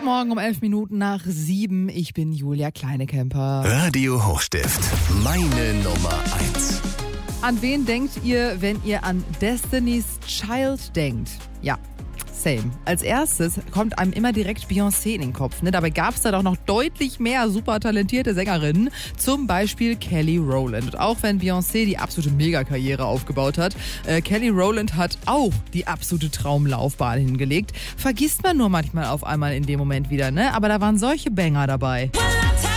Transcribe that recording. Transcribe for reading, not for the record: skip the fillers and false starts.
Morgen um 11:11. Ich bin Julia Kleinekemper. Radio Hochstift, meine Nummer 1. An wen denkt ihr, wenn ihr an Destiny's Child denkt? Ja, same. Als erstes kommt einem immer direkt Beyoncé in den Kopf. Ne? Dabei gab es da doch noch deutlich mehr super talentierte Sängerinnen. Zum Beispiel Kelly Rowland. Und auch wenn Beyoncé die absolute Megakarriere aufgebaut hat, Kelly Rowland hat auch die absolute Traumlaufbahn hingelegt. Vergisst man nur manchmal auf einmal in dem Moment wieder, ne? Aber da waren solche Banger dabei.